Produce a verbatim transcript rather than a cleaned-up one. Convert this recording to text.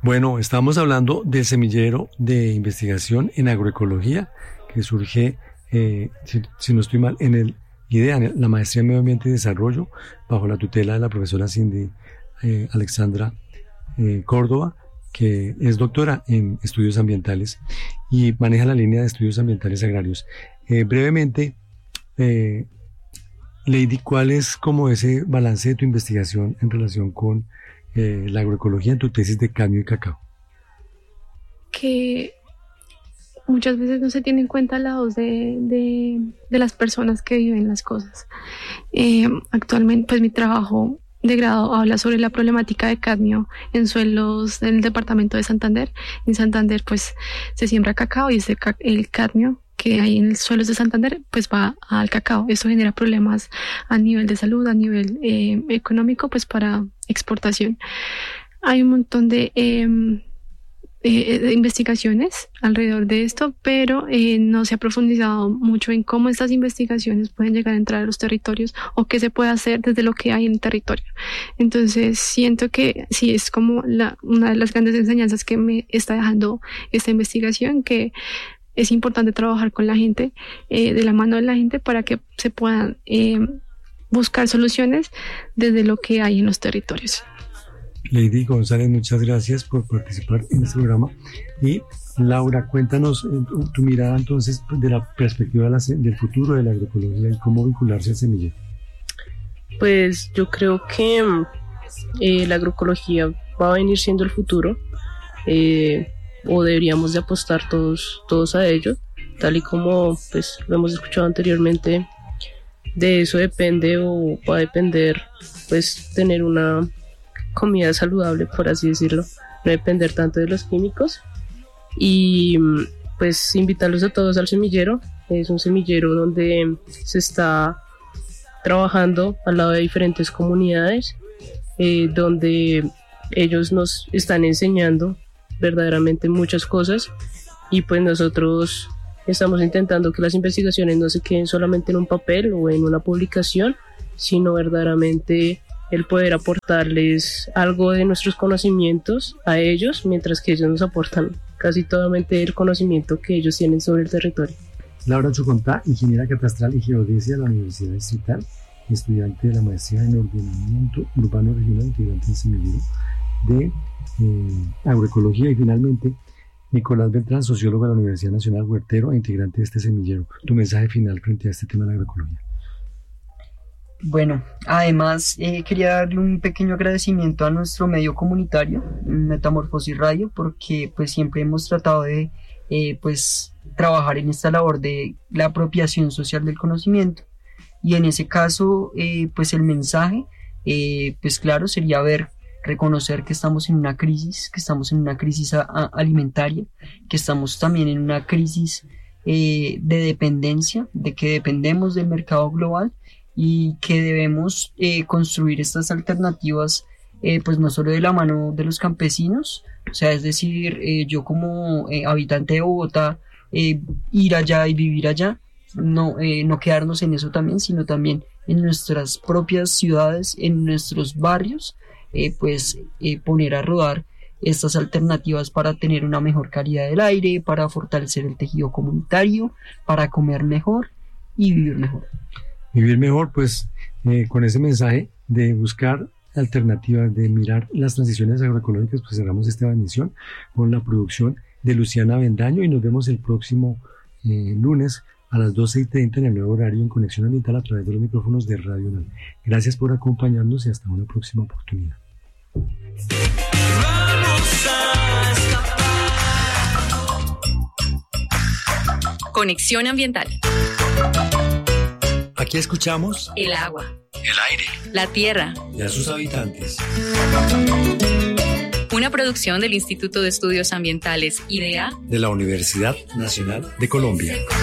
Bueno, estamos hablando del semillero de investigación en agroecología que surge, eh, si, si no estoy mal, en el IDEA, en la Maestría en Medio Ambiente y Desarrollo, bajo la tutela de la profesora Cindy eh, Alexandra eh, Córdoba, que es doctora en estudios ambientales y maneja la línea de estudios ambientales agrarios. Eh, brevemente, eh, Lady, ¿cuál es como ese balance de tu investigación en relación con eh, la agroecología en tu tesis de cadmio y cacao? Que muchas veces no se tiene en cuenta la voz de, de, de las personas que viven las cosas. Eh, actualmente, pues mi trabajo de grado habla sobre la problemática de cadmio en suelos en el departamento de Santander. En Santander, pues, se siembra cacao y ese ca- el cadmio que hay en los suelos de Santander, pues va al cacao. Eso genera problemas a nivel de salud, a nivel eh, económico, pues para exportación. Hay un montón de eh, eh, de investigaciones alrededor de esto, pero eh, no se ha profundizado mucho en cómo estas investigaciones pueden llegar a entrar a los territorios o qué se puede hacer desde lo que hay en el territorio. Entonces siento que sí es como la, una de las grandes enseñanzas que me está dejando esta investigación, que es importante trabajar con la gente, eh, de la mano de la gente, para que se puedan eh, buscar soluciones desde lo que hay en los territorios. Lady González, muchas gracias por participar en este programa. Y Laura, cuéntanos eh, tu, tu mirada entonces de la perspectiva de la, del futuro de la agroecología y cómo vincularse al semillero. Pues yo creo que eh, la agroecología va a venir siendo el futuro. Eh, o deberíamos de apostar todos, todos a ello, tal y como pues lo hemos escuchado anteriormente. De eso depende o va a depender pues tener una comida saludable, por así decirlo, no depender tanto de los químicos. Y pues invitarlos a todos al semillero. Es un semillero donde se está trabajando al lado de diferentes comunidades, eh, donde ellos nos están enseñando verdaderamente muchas cosas, y pues nosotros estamos intentando que las investigaciones no se queden solamente en un papel o en una publicación, sino verdaderamente el poder aportarles algo de nuestros conocimientos a ellos, mientras que ellos nos aportan casi totalmente el conocimiento que ellos tienen sobre el territorio. Laura Chocontá, ingeniera catastral y geodesia de la Universidad Distrital, estudiante de la maestría en ordenamiento urbano regional, integrante del semillero de Eh, agroecología. Y finalmente Nicolás Beltrán, sociólogo de la Universidad Nacional Huertero e integrante de este semillero. Tu mensaje final frente a este tema de la agroecología. Bueno, además eh, quería darle un pequeño agradecimiento a nuestro medio comunitario, Metamorfosis Radio, porque pues siempre hemos tratado de eh, pues trabajar en esta labor de la apropiación social del conocimiento, y en ese caso eh, pues el mensaje eh, pues claro sería ver reconocer que estamos en una crisis, que estamos en una crisis a, a alimentaria, que estamos también en una crisis eh, de dependencia, de que dependemos del mercado global, y que debemos eh, construir estas alternativas, eh, pues no solo de la mano de los campesinos, o sea, es decir, eh, yo como eh, habitante de Bogotá, eh, ir allá y vivir allá, no, eh, no quedarnos en eso también, sino también en nuestras propias ciudades, en nuestros barrios, Eh, pues eh, poner a rodar estas alternativas para tener una mejor calidad del aire, para fortalecer el tejido comunitario, para comer mejor y vivir mejor. Vivir mejor, pues eh, con ese mensaje de buscar alternativas, de mirar las transiciones agroecológicas, pues cerramos esta emisión con la producción de Luciana Bendaño, y nos vemos el próximo eh, lunes a las doce y treinta en el nuevo horario en Conexión Ambiental a través de los micrófonos de Radio UNAM. Gracias por acompañarnos y hasta una próxima oportunidad. Vamos a escapar. Conexión Ambiental. Aquí escuchamos El agua, el aire, la tierra y a sus habitantes. Una producción del Instituto de Estudios Ambientales IDEA de la Universidad Nacional de Colombia.